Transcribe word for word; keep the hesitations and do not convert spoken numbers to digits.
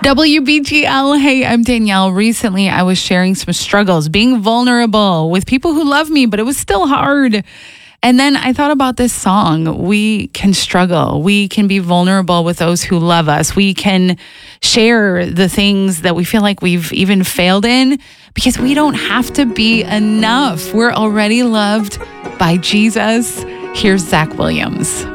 W B G L. Hey, I'm Danielle. Recently, I was sharing some struggles, being vulnerable with people who love me, but it was still hard. And then I thought about this song. We can struggle. We can be vulnerable with those who love us. We can share the things that we feel like we've even failed in because we don't have to be enough. We're already loved by Jesus. Here's Zach Williams.